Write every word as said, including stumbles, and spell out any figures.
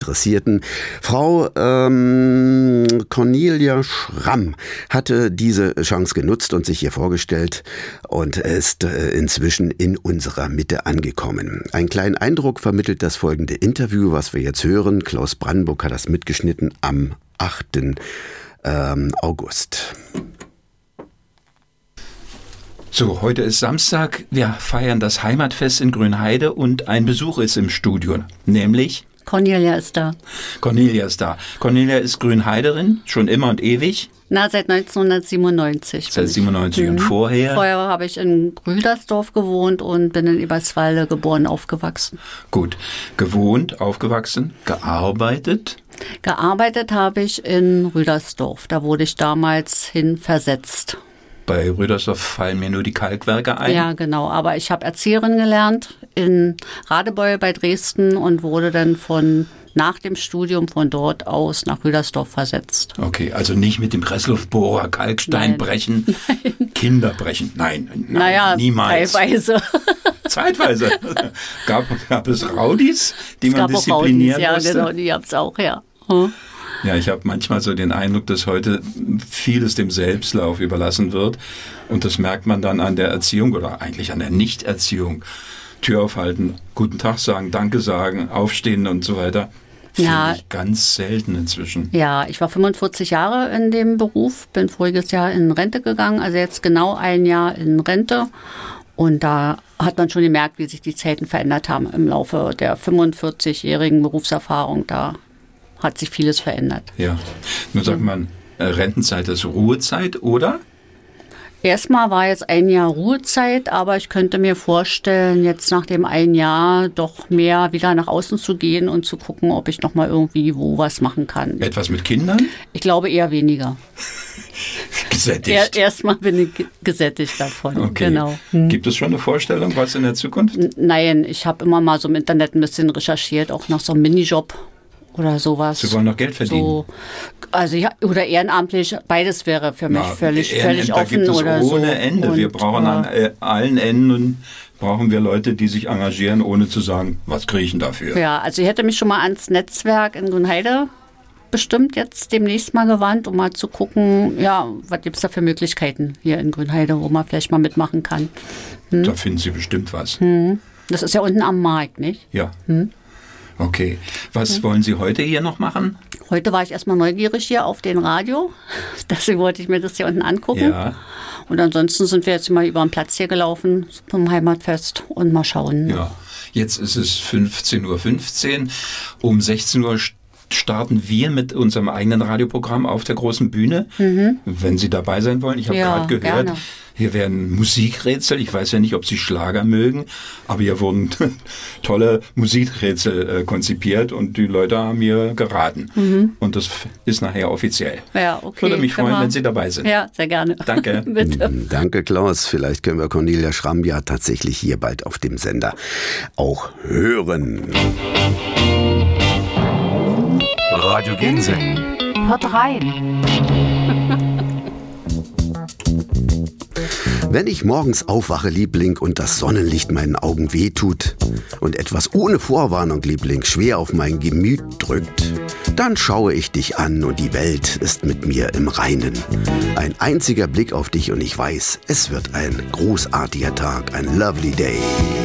Interessierten. Frau ähm, Cornelia Schramm hatte diese Chance genutzt und sich hier vorgestellt und ist äh, inzwischen in unserer Mitte angekommen. Einen kleinen Eindruck vermittelt das folgende Interview, was wir jetzt hören. Klaus Brandenburg hat das mitgeschnitten am achten August. So, heute ist Samstag. Wir feiern das Heimatfest in Grünheide und ein Besuch ist im Studio, nämlich... Cornelia ist da. Cornelia ist da. Cornelia ist Grünheiderin, schon immer und ewig. Na, seit neunzehnhundertsiebenundneunzig. Seit siebenundneunzig. Und vorher? Vorher habe ich in Rüdersdorf gewohnt und bin in Eberswalde geboren, aufgewachsen. Gut. Gewohnt, aufgewachsen, gearbeitet? Gearbeitet habe ich in Rüdersdorf. Da wurde ich damals hin versetzt. Bei Rüdersdorf fallen mir nur die Kalkwerke ein. Ja, genau. Aber ich habe Erzieherin gelernt in Radebeul bei Dresden und wurde dann von nach dem Studium von dort aus nach Rüdersdorf versetzt. Okay, also nicht mit dem Pressluftbohrer Kalkstein Nein. brechen, nein. Kinder brechen. Nein, nein, naja, niemals. Teilweise. Zeitweise. Gab, gab es Rowdies, die es man gab disziplinieren auch Rowdies, musste? Ja, genau, die gab es auch, ja. Hm. Ja, ich habe manchmal so den Eindruck, dass heute vieles dem Selbstlauf überlassen wird. Und das merkt man dann an der Erziehung oder eigentlich an der Nichterziehung. Tür aufhalten, guten Tag sagen, Danke sagen, aufstehen und so weiter. Ja. Finde ich ganz selten inzwischen. Ja, ich war fünfundvierzig Jahre in dem Beruf, bin voriges Jahr in Rente gegangen, also jetzt genau ein Jahr in Rente. Und da hat man schon gemerkt, wie sich die Zeiten verändert haben im Laufe der fünfundvierzigjährigen Berufserfahrung. Da hat sich vieles verändert. Ja, nun sagt man, Rentenzeit ist Ruhezeit, oder? Erstmal war jetzt ein Jahr Ruhezeit, aber ich könnte mir vorstellen, jetzt nach dem ein Jahr doch mehr wieder nach außen zu gehen und zu gucken, ob ich noch mal irgendwie wo was machen kann. Etwas mit Kindern? Ich glaube eher weniger. Gesättigt. Er, erstmal bin ich gesättigt davon. Okay. Genau. Hm. Gibt es schon eine Vorstellung, was in der Zukunft? Nein, ich habe immer mal so im Internet ein bisschen recherchiert, auch nach so einem Minijob oder sowas. Sie wollen noch Geld verdienen? So, also ja, oder ehrenamtlich, beides wäre für mich Na, völlig, völlig offen gibt es oder so. Ohne Ende. Und, wir brauchen an äh, allen Enden brauchen wir Leute, die sich engagieren, ohne zu sagen, was kriege ich denn dafür? Ja, also ich hätte mich schon mal ans Netzwerk in Grünheide bestimmt jetzt demnächst mal gewandt, um mal zu gucken, ja, was gibt es da für Möglichkeiten hier in Grünheide, wo man vielleicht mal mitmachen kann. Hm? Da finden Sie bestimmt was. Hm. Das ist ja unten am Markt, nicht? Ja. Hm? Okay. Was hm. wollen Sie heute hier noch machen? Heute war ich erstmal neugierig hier auf den Radio. Deswegen wollte ich mir das hier unten angucken. Ja. Und ansonsten sind wir jetzt mal über den Platz hier gelaufen zum Heimatfest und mal schauen. Ja. Jetzt ist es fünfzehn Uhr fünfzehn. Um sechzehn Uhr starten wir mit unserem eigenen Radioprogramm auf der großen Bühne. Mhm. Wenn Sie dabei sein wollen. Ich habe ja, gerade gehört, gerne. Hier werden Musikrätsel. Ich weiß ja nicht, ob Sie Schlager mögen, aber hier wurden tolle Musikrätsel äh, konzipiert und die Leute haben mir geraten. Mhm. Und das ist nachher offiziell. Ja, okay. Würde mich freuen, wenn Sie dabei sind. Ja, sehr gerne. Danke. Bitte. Danke, Klaus. Vielleicht können wir Cornelia Schramm ja tatsächlich hier bald auf dem Sender auch hören. Radio Ginseng. Hört rein. Wenn ich morgens aufwache, Liebling, und das Sonnenlicht meinen Augen wehtut und etwas ohne Vorwarnung, Liebling, schwer auf mein Gemüt drückt, dann schaue ich dich an und die Welt ist mit mir im Reinen. Ein einziger Blick auf dich und ich weiß, es wird ein großartiger Tag, ein lovely day.